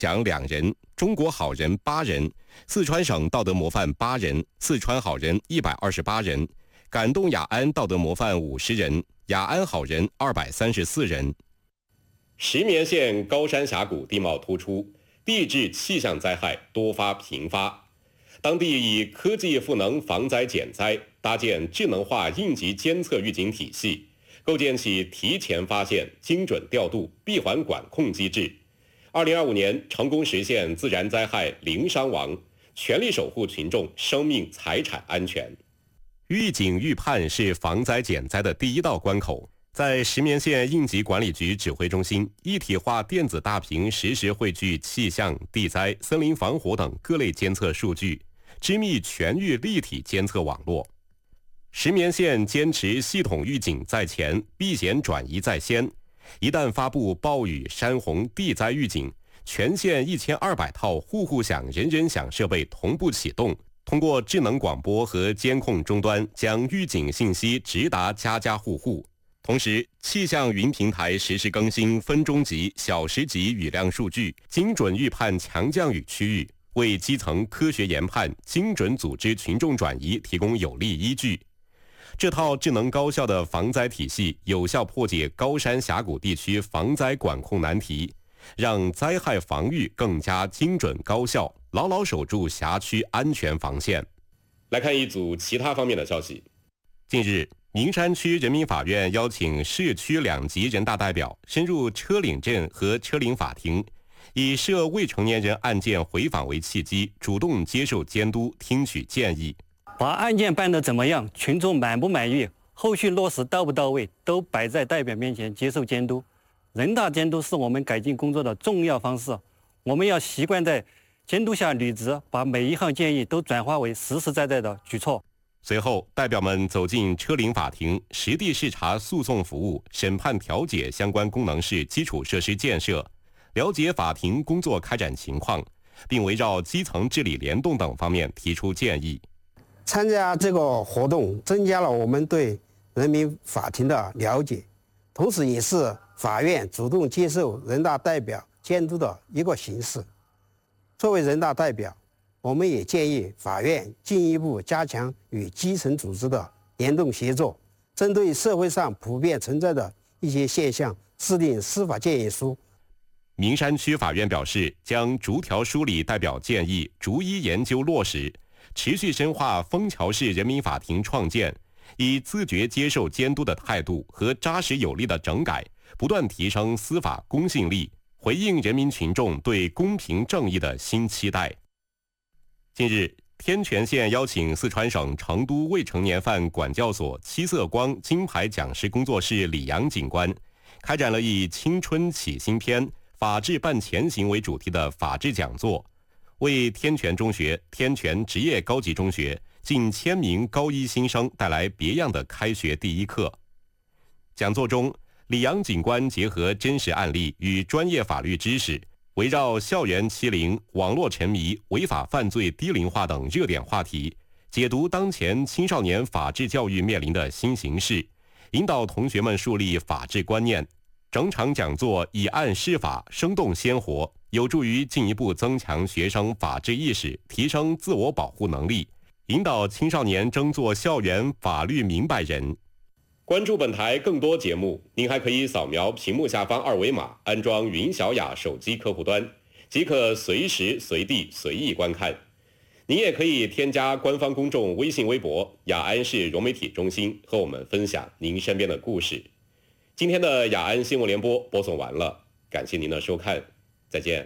奖2人，中国好人8人，四川省道德模范8人，四川好人128人，感动雅安道德模范50人，雅安好人234人。石棉县高山峡谷地貌突出，地质气象灾害多发频发。当地以科技赋能防灾减灾，搭建智能化应急监测预警体系，构建起提前发现、精准调度、闭环管控机制。2025年成功实现自然灾害零伤亡，全力守护群众生命财产安全。预警预判是防灾减灾的第一道关口。在石棉县应急管理局指挥中心，一体化电子大屏实时汇聚气象、地灾、森林防火等各类监测数据，织密全域立体监测网络。石棉县坚持系统预警在前，避险转移在先。一旦发布暴雨、山洪、地灾预警，全县1200套户户响、人人响设备同步启动，通过智能广播和监控终端将预警信息直达家家户户。同时，气象云平台实时更新分钟级、小时级雨量数据，精准预判强降雨区域，为基层科学研判、精准组织群众转移提供有力依据。这套智能高效的防灾体系，有效破解高山峡谷地区防灾管控难题，让灾害防御更加精准高效，牢牢守住辖区安全防线。来看一组其他方面的消息。近日，名山区人民法院邀请市区2级人大代表深入车岭镇和车岭法庭，以涉未成年人案件回访为契机，主动接受监督，听取建议。 把案件办得怎么样，群众满不满意，后续落实到不到位，都摆在代表面前接受监督。人大监督是我们改进工作的重要方式，我们要习惯在监督下履职，把每一项建议都转化为实实在在的举措。 随后，代表们走进车岭法庭，实地视察诉讼服务、审判调解相关功能室基础设施建设，了解法庭工作开展情况，并围绕基层治理联动等方面提出建议。 参加这个活动，增加了我们对人民法庭的了解，同时也是法院主动接受人大代表监督的一个形式。作为人大代表，我们也建议法院进一步加强与基层组织的联动协作，针对社会上普遍存在的一些现象，制定司法建议书。 名山区法院表示，将逐条梳理代表建议，逐一研究落实，持续深化枫桥市人民法庭创建，以自觉接受监督的态度和扎实有力的整改，不断提升司法公信力，回应人民群众对公平正义的新期待。近日，天全县邀请四川省成都未成年犯管教所七色光金牌讲师工作室李阳警官，开展了以青春启新篇、法治办前行为主题的法治讲座，为天全中学、天全职业高级中学近1000名高一新生带来别样的开学第一课。讲座中，李阳警官结合真实案例与专业法律知识，围绕校园欺凌、网络沉迷、违法犯罪低龄化等热点话题，解读当前青少年法治教育面临的新形势，引导同学们树立法治观念。整场讲座以案释法，生动鲜活，有助于进一步增强学生法治意识，提升自我保护能力，引导青少年争做校园法律明白人。关注本台更多节目，您还可以扫描屏幕下方2维码，安装云小雅手机客户端，即可随时随地随意观看。您也可以添加官方公众微信微博雅安市融媒体中心，和我们分享您身边的故事。今天的雅安新闻联播播送完了，感谢您的收看，再见。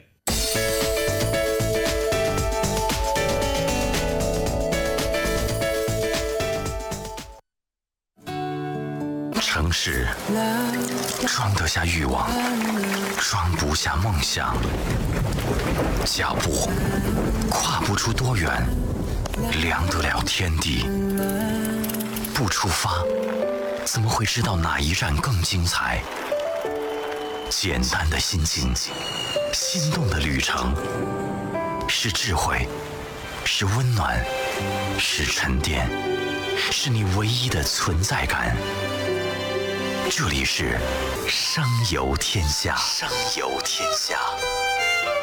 城市装得下欲望，装不下梦想。脚步跨不出多远，量得了天地。不出发，怎么会知道哪一站更精彩？简单的心境，心动的旅程，是智慧，是温暖，是沉淀，是你唯一的存在感。这里是商游天下，商游天下。